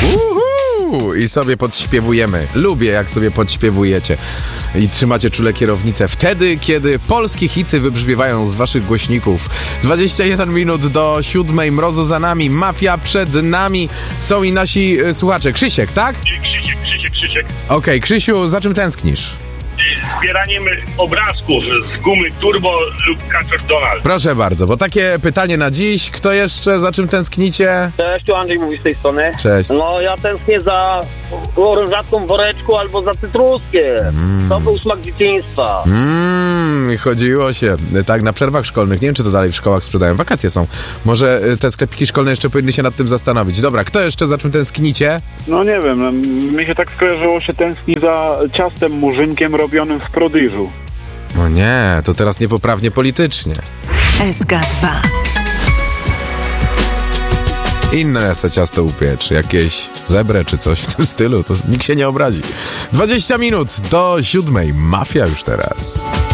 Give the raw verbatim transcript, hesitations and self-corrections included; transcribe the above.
Uhu! I sobie podśpiewujemy. Lubię, jak sobie podśpiewujecie i trzymacie czule kierownicę wtedy, kiedy polskie hity wybrzmiewają z waszych głośników. dwadzieścia jeden minut do siódmej, mrozu za nami, mafia przed nami. Są i nasi y, słuchacze. Krzysiek, tak? Krzysiek, Krzysiek, Krzysiek. Okej, okay, Krzysiu, za czym tęsknisz? Zbieraniem obrazków z gumy Turbo lub Catcher Donald. Proszę bardzo, bo takie pytanie na dziś. Kto jeszcze, za czym tęsknicie? Cześć, tu Andrzej mówi z tej strony. Cześć. No ja tęsknię za orężatką w woreczku albo za cytruskiem. Mm. To był smak dzieciństwa. Mmm, chodziło się tak na przerwach szkolnych. Nie wiem, czy to dalej w szkołach sprzedają. Wakacje są. Może te sklepiki szkolne jeszcze powinny się nad tym zastanowić. Dobra, kto jeszcze, za czym tęsknicie? No nie wiem, no, mi się tak skojarzyło, się tęskni za ciastem murzynkiem robionym w Prodyżu. No nie, to teraz niepoprawnie politycznie. S K dwa. Inne se ciasto upiecz, jakieś zebrę czy coś w tym stylu, to nikt się nie obrazi. dwadzieścia minut do siódmej, mafia już teraz.